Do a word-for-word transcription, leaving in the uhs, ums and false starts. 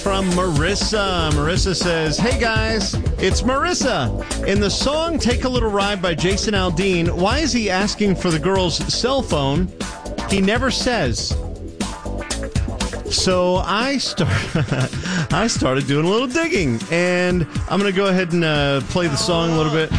From Marissa. Marissa says, hey guys, it's Marissa. In the song Take a Little Ride by Jason Aldean, why is he asking for the girl's cell phone? He never says. So I start, I started doing a little digging, and I'm going to go ahead and uh, play the song a little bit.